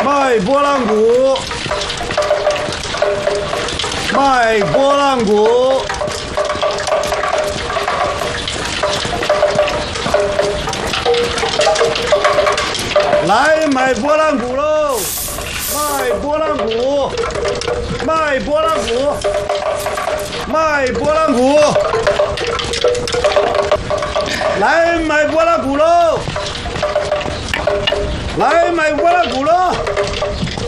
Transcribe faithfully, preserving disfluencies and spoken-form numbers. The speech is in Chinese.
卖波浪鼓，卖波浪鼓，来买波浪鼓喽！卖波浪鼓，卖波浪鼓，卖波浪鼓，来买波浪鼓喽！来买波浪鼓喽！